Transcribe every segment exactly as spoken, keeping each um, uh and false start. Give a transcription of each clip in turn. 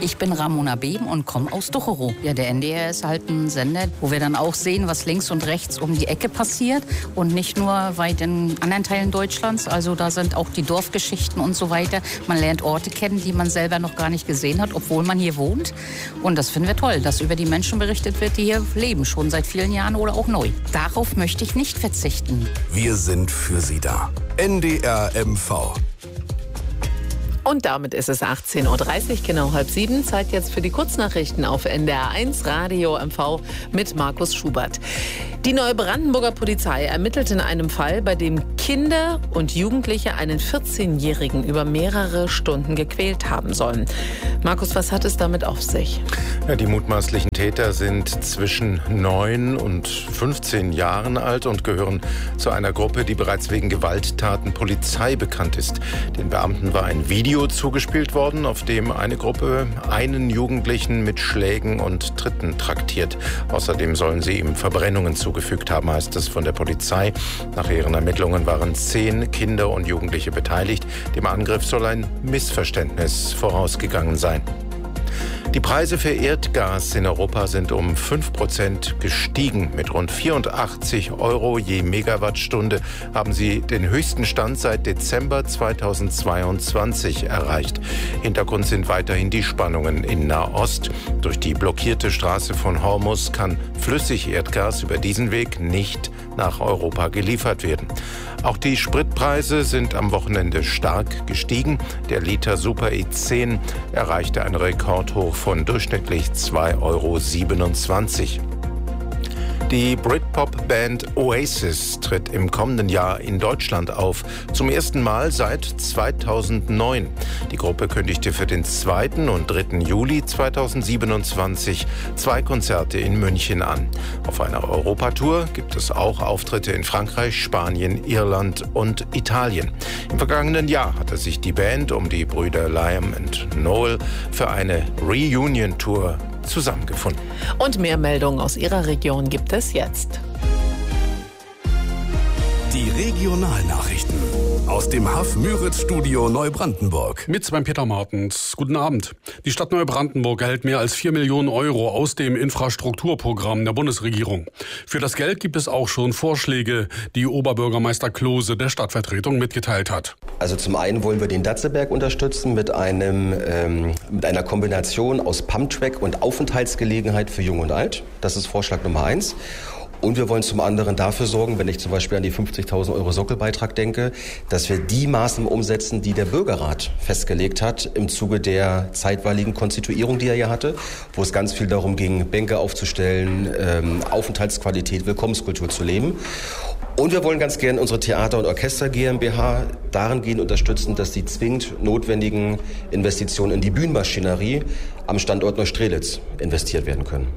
Ich bin Ramona Beben und komme aus Ducherow. Ja, der N D R ist halt ein Sender, wo wir dann auch sehen, was links und rechts um die Ecke passiert und nicht nur weit in anderen Teilen Deutschlands. Also da sind auch die Dorfgeschichten und so weiter. Man lernt Orte kennen, die man selber noch gar nicht gesehen hat, obwohl man hier wohnt. Und das finden wir toll, dass über die Menschen berichtet wird, die hier leben, schon seit vielen Jahren oder auch neu. Darauf möchte ich nicht verzichten. Wir sind für Sie da. N D R M V. Und damit ist es achtzehn Uhr dreißig, genau halb sieben. Zeit jetzt für die Kurznachrichten auf N D R eins Radio M V mit Markus Schubert. Die Neubrandenburger Polizei ermittelt in einem Fall, bei dem Kinder und Jugendliche einen vierzehnjährigen über mehrere Stunden gequält haben sollen. Markus, was hat es damit auf sich? Ja, die mutmaßlichen Täter sind zwischen neun und fünfzehn Jahren alt und gehören zu einer Gruppe, die bereits wegen Gewalttaten Polizei bekannt ist. Den Beamten war ein Video zugespielt worden, auf dem eine Gruppe einen Jugendlichen mit Schlägen und Tritten traktiert. Außerdem sollen sie ihm Verbrennungen zugefügt haben, heißt es von der Polizei. Nach ihren Ermittlungen waren zehn Kinder und Jugendliche beteiligt. Dem Angriff soll ein Missverständnis vorausgegangen sein. Die Preise für Erdgas in Europa sind um fünf Prozent gestiegen. Mit rund vierundachtzig Euro je Megawattstunde haben sie den höchsten Stand seit Dezember zweitausendzweiundzwanzig erreicht. Hintergrund sind weiterhin die Spannungen in Nahost. Durch die blockierte Straße von Hormuz kann Flüssigerdgas über diesen Weg nicht nach Europa geliefert werden. Auch die Spritpreise sind am Wochenende stark gestiegen. Der Liter Super E zehn erreichte einen Rekordhoch von durchschnittlich zwei Euro siebenundzwanzig. Die Britpop-Band Oasis tritt im kommenden Jahr in Deutschland auf. Zum ersten Mal seit zweitausendneun. Die Gruppe kündigte für den zweiten und dritten Juli zweitausendsiebenundzwanzig zwei Konzerte in München an. Auf einer Europatour gibt es auch Auftritte in Frankreich, Spanien, Irland und Italien. Im vergangenen Jahr hatte sich die Band um die Brüder Liam und Noel für eine Reunion-Tour zusammengefunden. Und mehr Meldungen aus Ihrer Region gibt es jetzt. Die Regionalnachrichten aus dem H A F-Müritz-Studio Neubrandenburg. Mit beim Peter Martens. Guten Abend. Die Stadt Neubrandenburg erhält mehr als vier Millionen Euro aus dem Infrastrukturprogramm der Bundesregierung. Für das Geld gibt es auch schon Vorschläge, die Oberbürgermeister Klose der Stadtvertretung mitgeteilt hat. Also zum einen wollen wir den Datzelberg unterstützen mit, einem, ähm, mit einer Kombination aus Pumptrack und Aufenthaltsgelegenheit für Jung und Alt. Das ist Vorschlag Nummer eins. Und wir wollen zum anderen dafür sorgen, wenn ich zum Beispiel an die fünfzigtausend Euro Sockelbeitrag denke, dass wir die Maßnahmen umsetzen, die der Bürgerrat festgelegt hat im Zuge der zeitweiligen Konstituierung, die er ja hatte, wo es ganz viel darum ging, Bänke aufzustellen, ähm, Aufenthaltsqualität, Willkommenskultur zu leben. Und wir wollen ganz gern unsere Theater- und Orchester GmbH dahingehend unterstützen, dass die zwingend notwendigen Investitionen in die Bühnenmaschinerie am Standort Neustrelitz investiert werden können.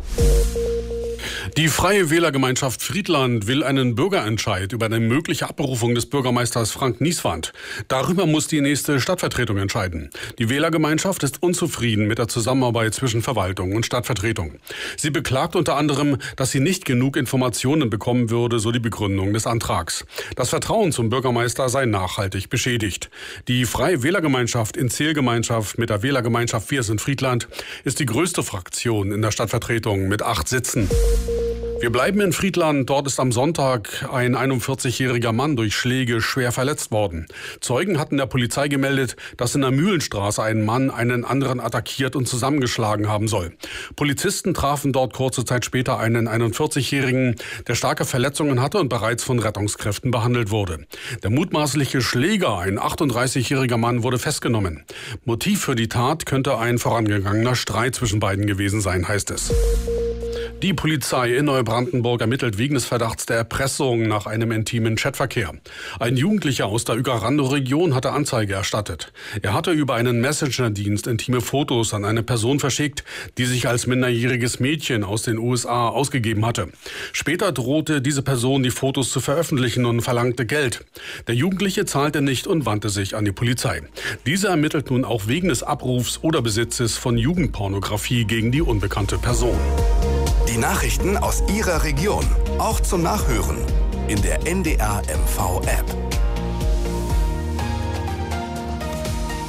Die Freie Wählergemeinschaft Friedland will einen Bürgerentscheid über eine mögliche Abberufung des Bürgermeisters Frank Nieswand. Darüber muss die nächste Stadtvertretung entscheiden. Die Wählergemeinschaft ist unzufrieden mit der Zusammenarbeit zwischen Verwaltung und Stadtvertretung. Sie beklagt unter anderem, dass sie nicht genug Informationen bekommen würde, so die Begründung des Antrags. Das Vertrauen zum Bürgermeister sei nachhaltig beschädigt. Die Freie Wählergemeinschaft in Zählgemeinschaft mit der Wählergemeinschaft Wir sind Friedland ist die größte Fraktion in der Stadtvertretung mit acht Sitzen. Wir bleiben in Friedland. Dort ist am Sonntag ein einundvierzigjähriger Mann durch Schläge schwer verletzt worden. Zeugen hatten der Polizei gemeldet, dass in der Mühlenstraße ein Mann einen anderen attackiert und zusammengeschlagen haben soll. Polizisten trafen dort kurze Zeit später einen einundvierzigjährigen, der starke Verletzungen hatte und bereits von Rettungskräften behandelt wurde. Der mutmaßliche Schläger, ein achtunddreißigjähriger Mann, wurde festgenommen. Motiv für die Tat könnte ein vorangegangener Streit zwischen beiden gewesen sein, heißt es. Die Polizei in Neubrandenburg ermittelt wegen des Verdachts der Erpressung nach einem intimen Chatverkehr. Ein Jugendlicher aus der Uegarando-Region hatte Anzeige erstattet. Er hatte über einen Messenger-Dienst intime Fotos an eine Person verschickt, die sich als minderjähriges Mädchen aus den U S A ausgegeben hatte. Später drohte diese Person, die Fotos zu veröffentlichen und verlangte Geld. Der Jugendliche zahlte nicht und wandte sich an die Polizei. Diese ermittelt nun auch wegen des Abrufs oder Besitzes von Jugendpornografie gegen die unbekannte Person. Die Nachrichten aus Ihrer Region, auch zum Nachhören in der N D R M V App.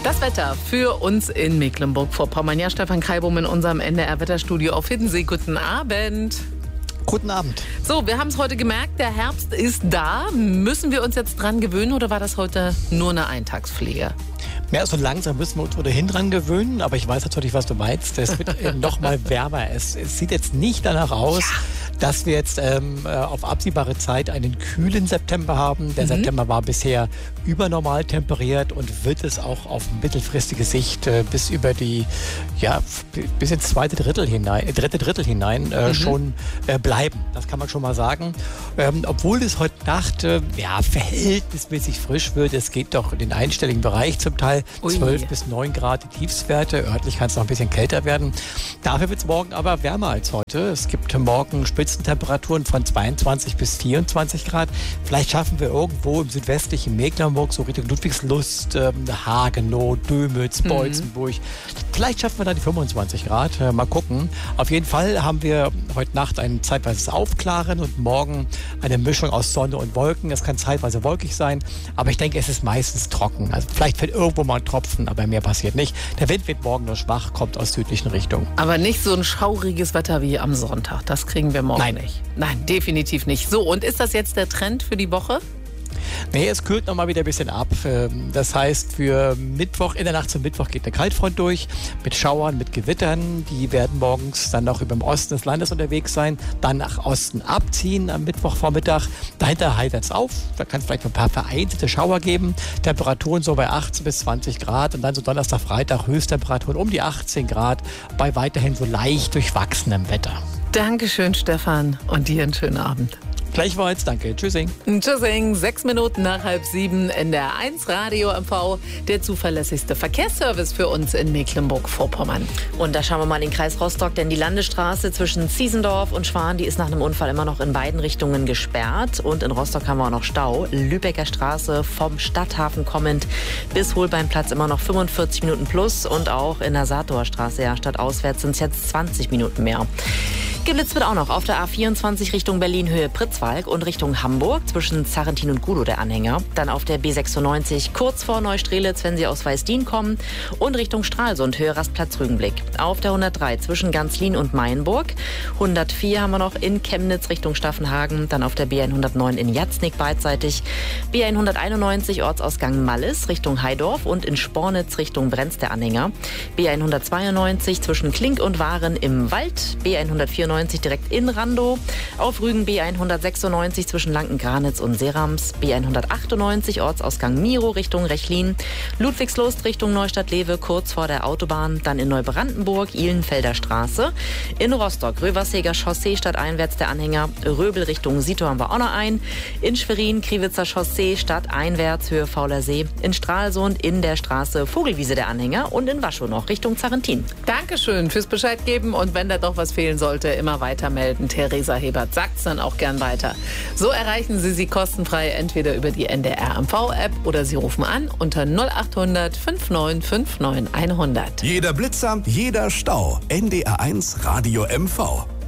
Das Wetter für uns in Mecklenburg-Vorpommern. Ja, Stefan Kreibum in unserem N D R-Wetterstudio auf Hiddensee. Guten Abend. Guten Abend. So, wir haben es heute gemerkt, der Herbst ist da. Müssen wir uns jetzt dran gewöhnen oder war das heute nur eine Eintagspflege? Ja, so langsam müssen wir uns ohnehin dran gewöhnen, aber ich weiß natürlich, was du meinst. Es wird noch mal wärmer. Es, es sieht jetzt nicht danach aus, ja. dass wir jetzt ähm, auf absehbare Zeit einen kühlen September haben. Der mhm. September war bisher übernormal temperiert und wird es auch auf mittelfristige Sicht äh, bis über die, ja, bis ins zweite Drittel hinein, dritte Drittel hinein äh, mhm. schon äh, bleiben. Das kann man schon mal sagen. Ähm, obwohl es heute Nacht äh, ja, verhältnismäßig frisch wird. Es geht doch in den einstelligen Bereich zum Teil. zwölf bis neun Grad die Tiefstwerte. Örtlich kann es noch ein bisschen kälter werden. Dafür wird es morgen aber wärmer als heute. Es gibt morgen Spitzentemperaturen von zweiundzwanzig bis vierundzwanzig Grad. Vielleicht schaffen wir irgendwo im südwestlichen Mecklenburg, so Richtung Ludwigslust, ähm, Hagenow, Dömitz, Beutzenburg. Mhm. Vielleicht schaffen wir dann die fünfundzwanzig Grad. Äh, mal gucken. Auf jeden Fall haben wir heute Nacht ein zeitweises Aufklaren und morgen eine Mischung aus Sonne und Wolken. Es kann zeitweise wolkig sein, aber ich denke, es ist meistens trocken. Also vielleicht fällt irgendwo mal ein Tropfen, aber mehr passiert nicht. Der Wind wird morgen nur schwach, kommt aus südlichen Richtungen. Aber nicht so ein schauriges Wetter wie am Sonntag. Das kriegen wir morgen Nein. nicht. Nein, definitiv nicht. So, und ist das jetzt der Trend für die Woche? Nee, es kühlt noch mal wieder ein bisschen ab. Das heißt, für Mittwoch, in der Nacht zum Mittwoch geht eine Kaltfront durch mit Schauern, mit Gewittern. Die werden morgens dann noch über dem Osten des Landes unterwegs sein, dann nach Osten abziehen am Mittwochvormittag. Dahinter heitert es auf. Da kann es vielleicht ein paar vereinzelte Schauer geben. Temperaturen so bei achtzehn bis zwanzig Grad und dann so Donnerstag, Freitag Höchsttemperaturen um die achtzehn Grad bei weiterhin so leicht durchwachsenem Wetter. Dankeschön, Stefan, und dir einen schönen Abend. Gleichfalls, danke. Tschüssing. Tschüssing, sechs Minuten nach halb sieben, N D R eins Radio M V, der zuverlässigste Verkehrsservice für uns in Mecklenburg-Vorpommern. Und da schauen wir mal in den Kreis Rostock, denn die Landesstraße zwischen Ziesendorf und Schwan, die ist nach einem Unfall immer noch in beiden Richtungen gesperrt. Und in Rostock haben wir auch noch Stau. Lübecker Straße vom Stadthafen kommend bis Holbeinplatz immer noch fünfundvierzig Minuten plus. Und auch in der Saathower Straße, ja, stadtauswärts sind es jetzt zwanzig Minuten mehr. Geblitzt wird auch noch auf der A vierundzwanzig Richtung Berlin Höhe Pritzwalk und Richtung Hamburg zwischen Zarrentin und Gudow der Anhänger. Dann auf der B sechsundneunzig kurz vor Neustrelitz, wenn Sie aus Weißdien kommen, und Richtung Stralsund Höhe Rastplatz Rügenblick. Auf der hundertdrei zwischen Ganzlin und Mainburg. hundertvier haben wir noch in Chemnitz Richtung Staffenhagen. Dann auf der B hundertneun in Jatznig beidseitig. B hunderteinundneunzig Ortsausgang Mallis Richtung Heidorf und in Spornitz Richtung Brenz der Anhänger. B hundertzweiundneunzig zwischen Klink und Waren im Wald. B hundertvierundneunzig direkt in Randow. Auf Rügen B hundertsechsundneunzig zwischen Lanken-Granitz und Serams. B hundertachtundneunzig Ortsausgang Miro Richtung Rechlin. Ludwigslust Richtung Neustadt-Lewe kurz vor der Autobahn. Dann in Neubrandenburg Ihlenfelder Straße. In Rostock Röverseger Chaussee stadteinwärts der Anhänger. Röbel Richtung Sito haben wir auch noch ein. In Schwerin Kriwitzer Chaussee stadteinwärts Höhe Fauler See. In Stralsund in der Straße Vogelwiese der Anhänger. Und in Waschow noch Richtung Zarrentin. Dankeschön fürs Bescheid geben. Und wenn da doch was fehlen sollte, immer weiter melden. Theresa Hebert sagt es dann auch gern weiter. So erreichen Sie sie kostenfrei entweder über die N D R M V-App oder Sie rufen an unter null achthundert neunundfünfzig neunundfünfzig hundert. Jeder Blitzer, jeder Stau. N D R eins Radio M V.